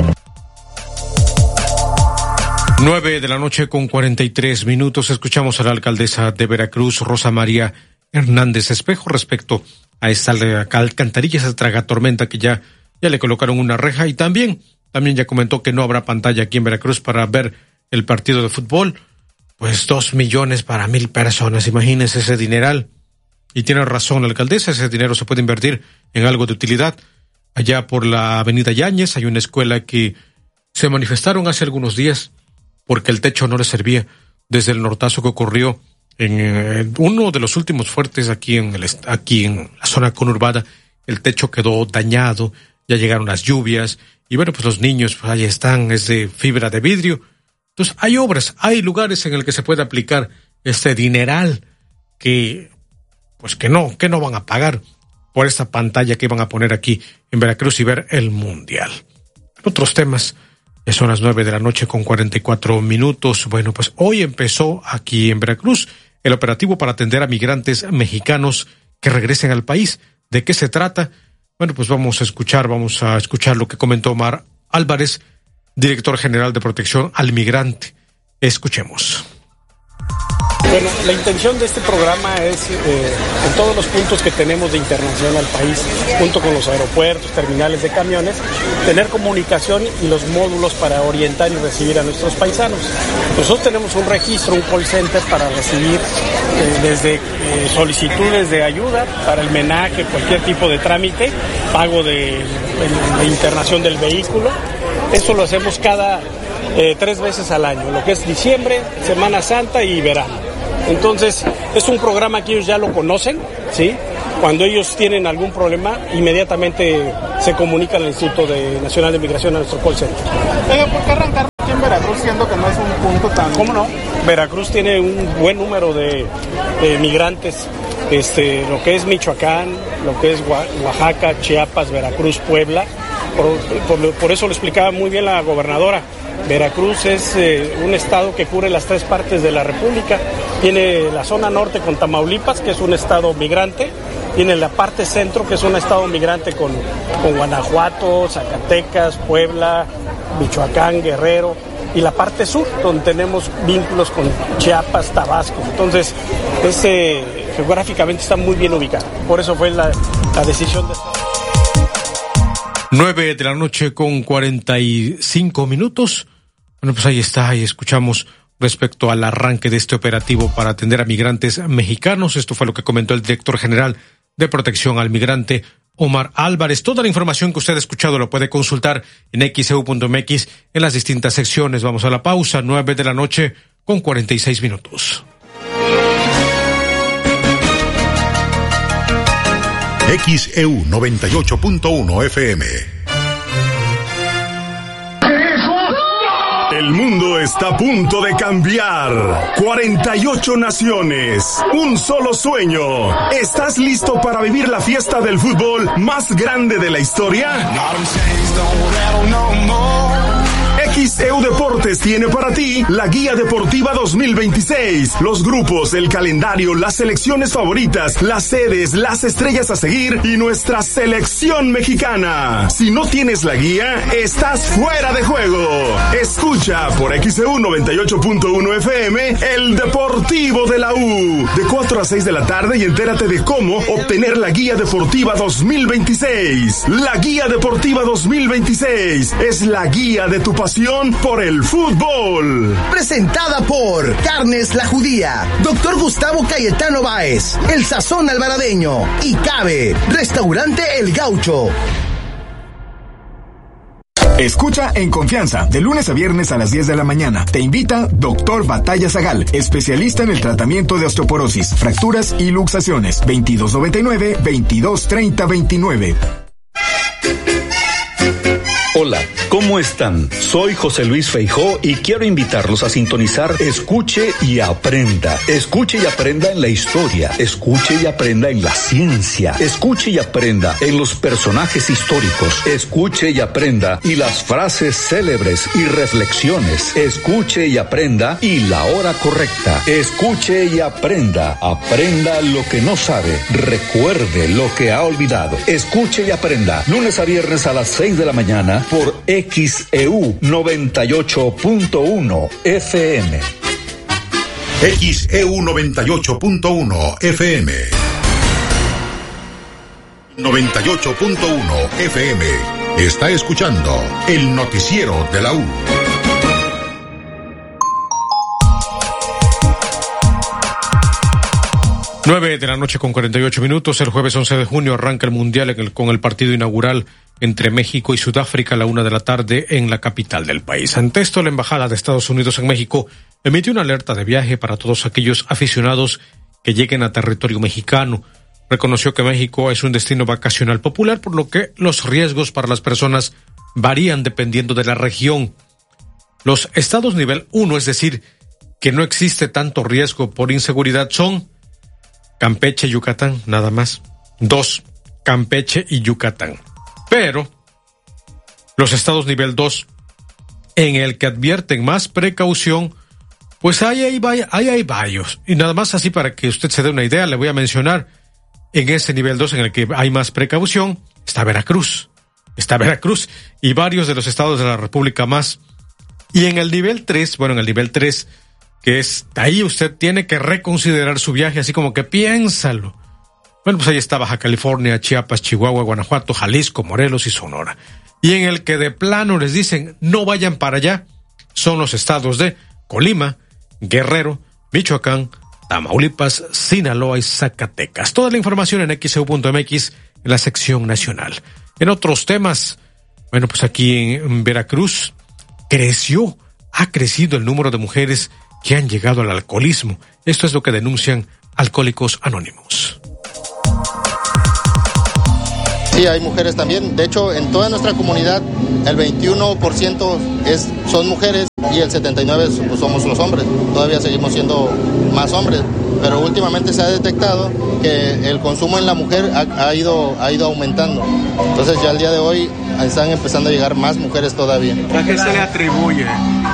S1: 9:43 p.m. Escuchamos a la alcaldesa de Veracruz, Rosa María Hernández Espejo, respecto a esta alcantarilla, esa tragatormenta que ya le colocaron una reja, y también ya comentó que no habrá pantalla aquí en Veracruz para ver el partido de fútbol. Pues 2 millones para 1,000 personas, imagínense ese dineral. Y tiene razón la alcaldesa, ese dinero se puede invertir en algo de utilidad. Allá por la avenida Yáñez hay una escuela que se manifestaron hace algunos días porque el techo no les servía desde el nortazo que ocurrió en uno de los últimos fuertes aquí en la zona conurbada. El techo quedó dañado, ya llegaron las lluvias y bueno, pues los niños pues ahí están, es de fibra de vidrio. Entonces hay obras, hay lugares en el que se puede aplicar este dineral que no van a pagar por esta pantalla que iban a poner aquí en Veracruz y ver el Mundial. Otros temas. Son las 9:44 p.m. Bueno, pues hoy empezó aquí en Veracruz el operativo para atender a migrantes mexicanos que regresen al país. ¿De qué se trata? Bueno, pues vamos a escuchar lo que comentó Omar Álvarez, director general de Protección al Migrante. Escuchemos.
S21: Bueno, la intención de este programa es, en todos los puntos que tenemos de internación al país, junto con los aeropuertos, terminales de camiones, tener comunicación y los módulos para orientar y recibir a nuestros paisanos. Nosotros tenemos un registro, un call center para recibir desde solicitudes de ayuda para el menaje, cualquier tipo de trámite, pago de internación del vehículo. Eso lo hacemos cada 3 veces al año, lo que es diciembre, Semana Santa y verano. Entonces, es un programa que ellos ya lo conocen, ¿sí? Cuando ellos tienen algún problema, inmediatamente se comunica al Instituto Nacional de Migración, a nuestro call center.
S15: ¿Por qué arrancar aquí en Veracruz, siendo que no es un punto tan...?
S21: ¿Cómo no? Veracruz tiene un buen número de migrantes, lo que es Michoacán, lo que es Oaxaca, Chiapas, Veracruz, Puebla. Por eso lo explicaba muy bien la gobernadora. Veracruz es un estado que cubre las 3 partes de la República. Tiene la zona norte con Tamaulipas, que es un estado migrante. Tiene la parte centro, que es un estado migrante con Guanajuato, Zacatecas, Puebla, Michoacán, Guerrero. Y la parte sur, donde tenemos vínculos con Chiapas, Tabasco. Entonces, geográficamente está muy bien ubicado. Por eso fue la decisión de...
S1: 9 de la noche con 45 minutos. Bueno, pues ahí está, ahí escuchamos respecto al arranque de este operativo para atender a migrantes mexicanos. Esto fue lo que comentó el director general de Protección al Migrante, Omar Álvarez. Toda la información que usted ha escuchado lo puede consultar en xeu.mx en las distintas secciones. Vamos a la pausa, 9 de la noche con 46 minutos.
S7: XEU 98.1 FM. El mundo está a punto de cambiar. 48 naciones, un solo sueño. ¿Estás listo para vivir la fiesta del fútbol más grande de la historia? XEU Deportes tiene para ti la Guía Deportiva 2026. Los grupos, el calendario, las selecciones favoritas, las sedes, las estrellas a seguir y nuestra selección mexicana. Si no tienes la guía, estás fuera de juego. Escucha por XEU 98.1 FM el Deportivo de la U. De 4 a 6 de la tarde y entérate de cómo obtener la Guía Deportiva 2026. La Guía Deportiva 2026 es la guía de tu pasión por el fútbol.
S6: Presentada por Carnes La Judía, Dr. Gustavo Cayetano Báez, El Sazón Alvaradeño y Cabe, Restaurante El Gaucho.
S22: Escucha en confianza, de lunes a viernes a las 10 de la mañana. Te invita Dr. Batalla Zagal, especialista en el tratamiento de osteoporosis, fracturas y luxaciones. 2299-223029.
S23: Hola, ¿cómo están? Soy José Luis Feijó y quiero invitarlos a sintonizar Escuche y Aprenda. Escuche y aprenda en la historia. Escuche y aprenda en la ciencia. Escuche y aprenda en los personajes históricos. Escuche y aprenda y las frases célebres y reflexiones. Escuche y aprenda y la hora correcta. Escuche y aprenda. Aprenda lo que no sabe. Recuerde lo que ha olvidado. Escuche y aprenda. Lunes a viernes a las 6 de la mañana por XEU 98.1 FM.
S7: XEU 98.1 FM. 98.1 FM. Está escuchando el noticiero de la U.
S1: Nueve de la noche con 48 minutos. El jueves 11 de junio arranca el Mundial con el partido inaugural entre México y Sudáfrica a la 1 de la tarde en la capital del país. Ante esto, la Embajada de Estados Unidos en México emitió una alerta de viaje para todos aquellos aficionados que lleguen a territorio mexicano. Reconoció que México es un destino vacacional popular, por lo que los riesgos para las personas varían dependiendo de la región. Los estados nivel 1, es decir, que no existe tanto riesgo por inseguridad, son Campeche y Yucatán, nada más. 2, Campeche y Yucatán. Pero los estados nivel 2, en el que advierten más precaución, pues ahí hay varios. Y nada más así para que usted se dé una idea, le voy a mencionar, en ese nivel 2 en el que hay más precaución, está Veracruz y varios de los estados de la República más. Y en el nivel 3, que ahí usted tiene que reconsiderar su viaje, así como que piénsalo. Bueno, pues ahí está Baja California, Chiapas, Chihuahua, Guanajuato, Jalisco, Morelos y Sonora. Y en el que de plano les dicen no vayan para allá, son los estados de Colima, Guerrero, Michoacán, Tamaulipas, Sinaloa y Zacatecas. Toda la información en xeu.mx en la sección nacional. En otros temas, bueno, pues aquí en Veracruz ha crecido el número de mujeres que han llegado al alcoholismo. Esto es lo que denuncian Alcohólicos Anónimos.
S2: Sí, hay mujeres también. De hecho, en toda nuestra comunidad, el 21% son mujeres y el 79% pues, somos los hombres. Todavía seguimos siendo más hombres. Pero últimamente se ha detectado que el consumo en la mujer ha ido aumentando. Entonces ya al día de hoy están empezando a llegar más mujeres todavía.
S3: ¿A qué se le atribuye?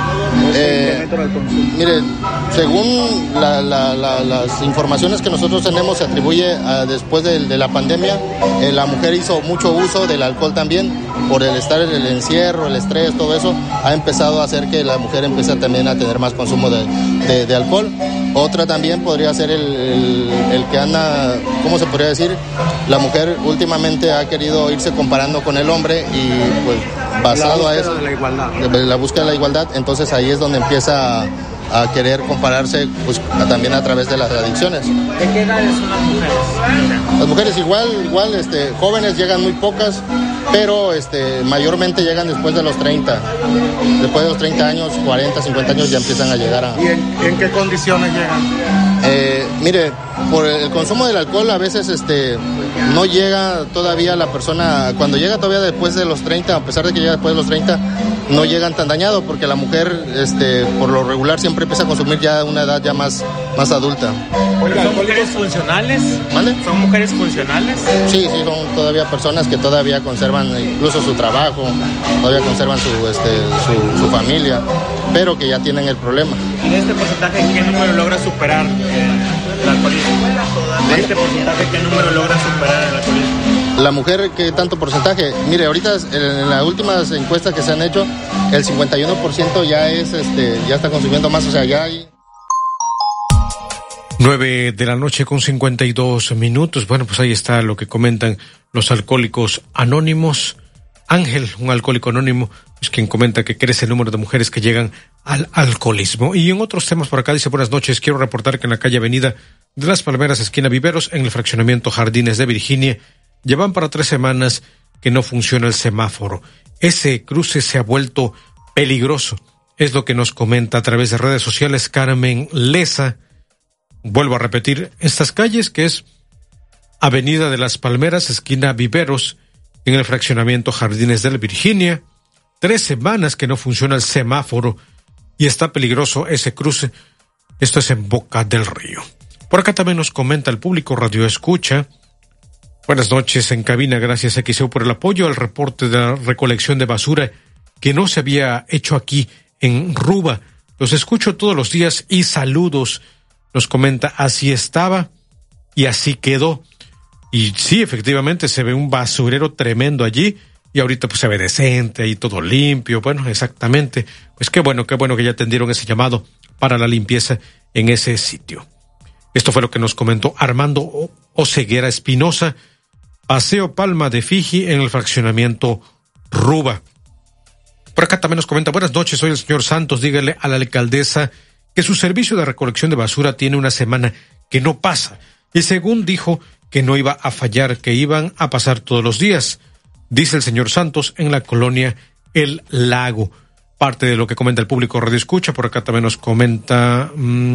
S2: Mire, según las informaciones que nosotros tenemos, se atribuye después de la pandemia, la mujer hizo mucho uso del alcohol también, por el estar en el encierro, el estrés, todo eso, ha empezado a hacer que la mujer empiece también a tener más consumo de alcohol. Otra también podría ser el que anda, ¿cómo se podría decir? La mujer últimamente ha querido irse comparando con el hombre y pues basado a eso, la búsqueda de la igualdad, entonces ahí es donde empieza a querer compararse pues también a través de las adicciones.
S3: ¿De qué edades son las mujeres?
S2: Las mujeres igual, jóvenes llegan muy pocas, pero mayormente llegan después de los 30. Después de los 30 años, 40, 50 años ya empiezan a llegar a...
S3: ¿Y en qué condiciones llegan?
S2: Mire, por el consumo del alcohol a veces no llega todavía la persona, cuando llega todavía después de los 30, a pesar de que llega después de los 30, no llegan tan dañados porque la mujer por lo regular siempre empieza a consumir ya a una edad ya más adulta.
S3: ¿Son mujeres funcionales?
S2: ¿Vale?
S3: ¿Son mujeres funcionales?
S2: Sí, son todavía personas que todavía conservan incluso su trabajo, todavía conservan su familia, pero que ya tienen el problema.
S3: ¿Y de este porcentaje qué número logra superar el alcoholismo? ¿De este porcentaje qué número logra superar el alcoholismo?
S2: La mujer, ¿qué tanto porcentaje? Mire, ahorita en las últimas encuestas que se han hecho, el 51% ya ya está consumiendo más, o sea, ya hay...
S1: 9:52 p.m. Bueno, pues ahí está lo que comentan los alcohólicos anónimos. Ángel, un alcohólico anónimo, es quien comenta que crece el número de mujeres que llegan al alcoholismo. Y en otros temas por acá dice: buenas noches, quiero reportar que en la calle Avenida de las Palmeras, esquina Viveros, en el fraccionamiento Jardines de Virginia, llevan para 3 semanas que no funciona el semáforo. Ese cruce se ha vuelto peligroso. Es lo que nos comenta a través de redes sociales Carmen Leza. Vuelvo a repetir, estas calles que es Avenida de las Palmeras, esquina Viveros, en el fraccionamiento Jardines de Virginia. 3 semanas que no funciona el semáforo y está peligroso ese cruce. Esto es en Boca del Río. Por acá también nos comenta el público Radio Escucha. Buenas noches en cabina, gracias XEU por el apoyo al reporte de la recolección de basura que no se había hecho aquí en Ruba. Los escucho todos los días y saludos. Nos comenta, así estaba y así quedó. Y sí, efectivamente se ve un basurero tremendo allí y ahorita pues se ve decente y todo limpio. Bueno, exactamente. Pues qué bueno que ya atendieron ese llamado para la limpieza en ese sitio. Esto fue lo que nos comentó Armando Oseguera Espinosa. Paseo Palma de Fiji en el fraccionamiento Ruba. Por acá también nos comenta, buenas noches, soy el señor Santos, dígale a la alcaldesa que su servicio de recolección de basura tiene una semana que no pasa. Y según dijo que no iba a fallar, que iban a pasar todos los días. Dice el señor Santos en la colonia El Lago. Parte de lo que comenta el público Radio Escucha. Por acá también nos comenta,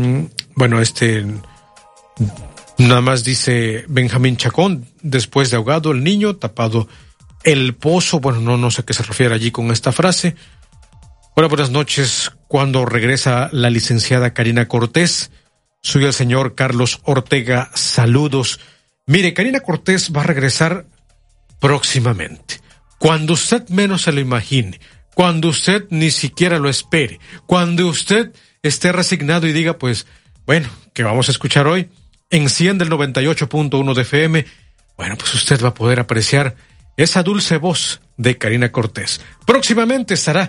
S1: nada más dice Benjamín Chacón, después de ahogado el niño, tapado el pozo. Bueno, no sé a qué se refiere allí con esta frase. Hola, buenas noches. ¿Cuándo regresa la licenciada Karina Cortés? Soy el señor Carlos Ortega. Saludos. Mire, Karina Cortés va a regresar próximamente. Cuando usted menos se lo imagine. Cuando usted ni siquiera lo espere. Cuando usted esté resignado y diga, pues, bueno, ¿qué vamos a escuchar hoy? Enciende el 98.1 de FM. Bueno, pues usted va a poder apreciar esa dulce voz de Karina Cortés. Próximamente estará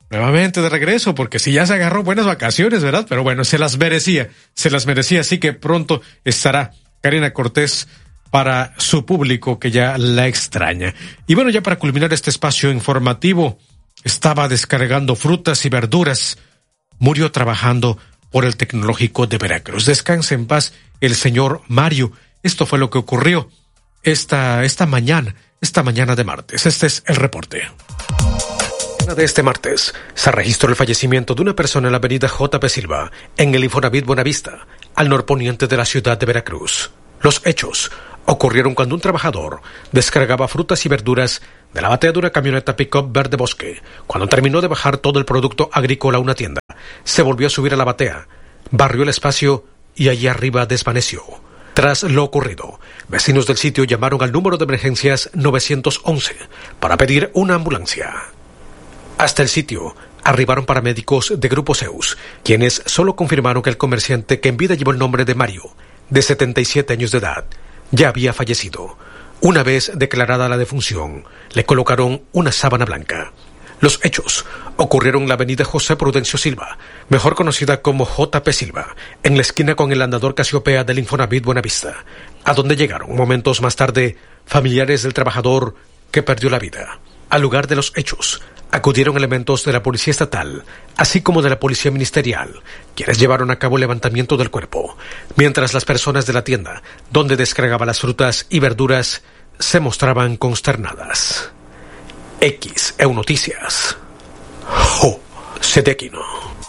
S1: nuevamente de regreso, porque si ya se agarró buenas vacaciones, ¿verdad? Pero bueno, se las merecía, así que pronto estará Karina Cortés para su público que ya la extraña. Y bueno, ya para culminar este espacio informativo, estaba descargando frutas y verduras, murió trabajando por el Tecnológico de Veracruz. Descanse en paz el señor Mario. Esto fue lo que ocurrió esta mañana de martes. Este es el reporte. De este martes se registró el fallecimiento de una persona en la avenida J.P. Silva, en el Infonavit Buenavista, al norponiente de la ciudad de Veracruz. Los hechos ocurrieron cuando un trabajador descargaba frutas y verduras de la batea de una camioneta pick-up verde bosque. Cuando terminó de bajar todo el producto agrícola a una tienda, se volvió a subir a la batea, barrió el espacio y allí arriba desvaneció. Tras lo ocurrido, vecinos del sitio llamaron al número de emergencias 911 para pedir una ambulancia. Hasta el sitio arribaron paramédicos de Grupo Zeus, quienes solo confirmaron que el comerciante, que en vida llevó el nombre de Mario, de 77 años de edad, ya había fallecido. Una vez declarada la defunción, le colocaron una sábana blanca. Los hechos ocurrieron en la avenida José Prudencio Silva, mejor conocida como J.P. Silva, en la esquina con el andador Casiopea del Infonavit Buenavista, a donde llegaron momentos más tarde familiares del trabajador que perdió la vida. Al lugar de los hechos acudieron elementos de la Policía Estatal, así como de la Policía Ministerial, quienes llevaron a cabo el levantamiento del cuerpo, mientras las personas de la tienda, donde descargaba las frutas y verduras, se mostraban consternadas. XEU Noticias. José de Aquino.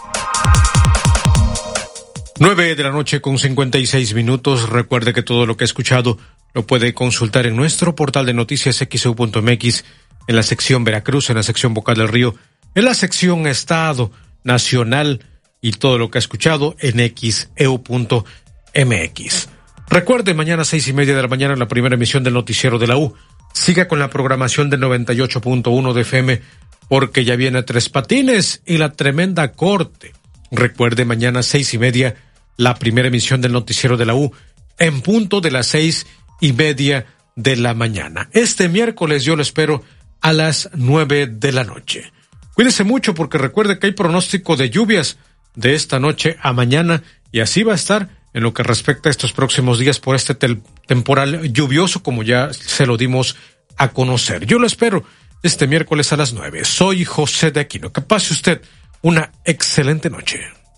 S1: 9:56 p.m. Recuerde que todo lo que ha escuchado lo puede consultar en nuestro portal de noticias xeu.mx, en la sección Veracruz, en la sección Boca del Río, en la sección Estado Nacional, y todo lo que ha escuchado en xeu.mx. Recuerde, mañana 6:30 de la mañana, la primera emisión del noticiero de la U. Siga con la programación del 98.1 de FM, porque ya viene Tres Patines y la tremenda corte. Recuerde, mañana 6:30, la primera emisión del noticiero de la U, en punto de las 6:30 de la mañana. Este miércoles yo lo espero a las 9 de la noche. Cuídese mucho, porque recuerde que hay pronóstico de lluvias de esta noche a mañana, y así va a estar en lo que respecta a estos próximos días por este temporal lluvioso, como ya se lo dimos a conocer. Yo lo espero este miércoles a las 9. Soy José de Aquino. Que pase usted una excelente noche.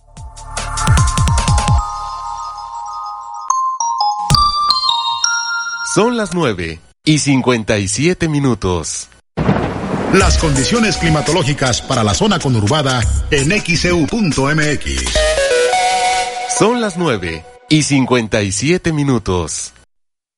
S5: Son las 9:57 p.m.
S7: Las condiciones climatológicas para la zona conurbada en XEU.mx.
S5: Son las 9:57 p.m.